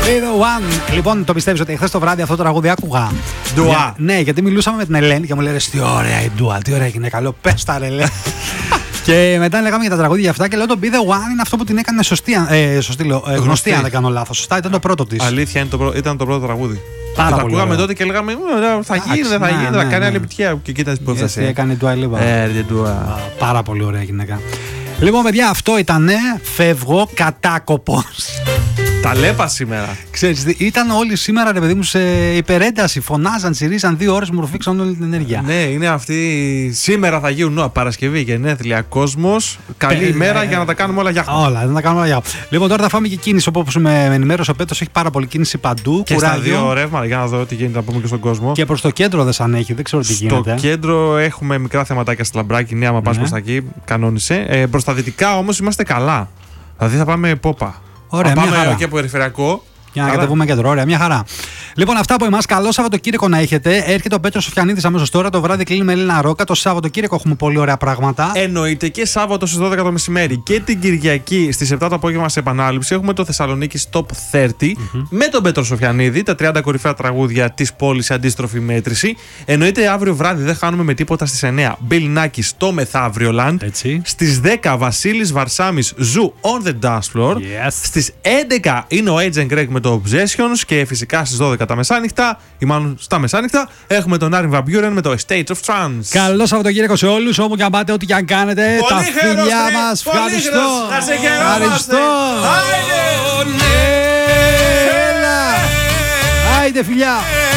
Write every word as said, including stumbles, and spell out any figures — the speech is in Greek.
the one. Λοιπόν, το πιστεύεις ότι χθες το βράδυ αυτό το τραγούδι άκουγα? Ντουά. Ναι, γιατί μιλούσαμε με την Ελένη και μου λέει τι ωραία η Ντουά, τι ωραία γυναίκα. Λέω πες τα ρε Ελένη. Και μετά λέγαμε για τα τραγούδια αυτά και λέω το Be the One είναι αυτό που την έκανε σωστή, ε, σωστή, λέω, ε, γνωστή, αν δεν κάνω λάθος. Σωστά, ήταν το πρώτο της. Αλήθεια, είναι το πρω... ήταν το πρώτο τραγούδι. Πάρα το πολύ ακούγαμε ωραίο. τότε και λέγαμε θα γίνει, δεν θα ναι, γίνει, ναι, θα ναι, κάνει ναι. άλλη επιτυχία. Και κοίτα τι Γιατί έκανε η Dua Lipa. Ε, Dua. Πάρα πολύ ωραία γυναίκα. Λοιπόν, παιδιά, αυτό ήτανε. Φεύγω κατάκοπος. Τα λέπα σήμερα. Ξέρεις, ήταν όλοι σήμερα, ρε παιδί μου, σε υπερένταση. Φωνάζαν, τσιρίζαν δύο ώρες, μου ρουφήξαν όλη την ενέργεια. Ναι, είναι αυτή. Σήμερα θα γίνουν νόα, Παρασκευή, γενέθλια, κόσμος. Καλή Παι- ημέρα ε, για να τα κάνουμε όλα για χώρα. Όλα, δεν τα κάνουμε όλα για. Λοιπόν, τώρα θα φάμε και κίνηση. Όπως με ενημέρωσε ο Πέτρος, έχει πάρα πολύ κίνηση παντού. Και στα κουράγιο. δύο ρεύματα, για να δω τι γίνεται να πούμε και στον κόσμο. Και προς το κέντρο δεν σαν έχει, δεν ξέρω τι Στο γίνεται. κέντρο έχουμε μικρά θεματάκια στο λαμπράκι. Ναι, άμα πας Ναι. προς τα εκεί, κανόνισε. Ε, προς τα δυτικά όμως είμαστε καλά. Δηλαδή θα πάμε πόπα. Ωραία, θα μια πάμε χαρά. και περιφερειακό. Για να Άρα- κατεβούμε κέντρο. Ωραία, μια χαρά. Λοιπόν, αυτά από εμάς. Καλό Σαββατοκύριακο να έχετε. Έρχεται ο Πέτρος Σοφιανίδης αμέσως τώρα. Το βράδυ κλείνουμε Έλληνα Ρόκα. Το Σαββατοκύριακο έχουμε πολύ ωραία πράγματα. Εννοείται και Σάββατο στις δώδεκα το μεσημέρι και την Κυριακή στις επτά το απόγευμα σε επανάληψη έχουμε το Θεσσαλονίκης Top τριάντα με τον Πέτρο Σοφιανίδη, τα τριάντα κορυφαία τραγούδια της πόλης σε αντίστροφη μέτρηση. Εννοείται αύριο βράδυ δεν χάνουμε με τίποτα στις εννιά. Bill Nackis στο Μεθαύριο Land. Έτσι. Στις δέκα Βασίλης Βαρσάμις Ζου on the dance floor. Yes. Στις έντεκα είναι ο Agent Greg με το Obsessions και φυσικά στις δώδεκα τα μεσάνυχτα ή μάλλον στα μεσάνυχτα έχουμε τον Άριν Βαμπιούρεν με το State of Trance. Καλό Σαββατοκύριακο σε όλους. Όπου και αν πάτε, ό,τι και αν κάνετε. Πολύ τα χαίρος, φιλιά ρε, μας. πολύ Ευχαριστώ. χαίρος. Να σε χαιρόμαστε. Ευχαριστώ. Άιντε. Έλα. Άιντε, φιλιά.